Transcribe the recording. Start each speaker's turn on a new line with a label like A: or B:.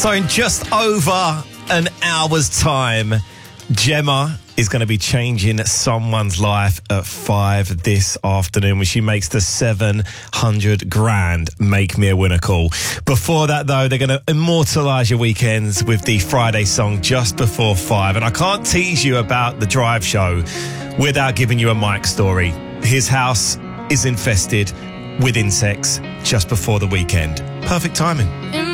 A: So in just over an hour's time, Gemma is going to be changing someone's life at 5 this afternoon when she makes the 700 grand Make Me a Winner call. Before that, though, they're going to immortalise your weekends with the Friday song just before 5. And I can't tease you about the drive show without giving you a Mike story. His house is infested with insects just before the weekend. Perfect timing.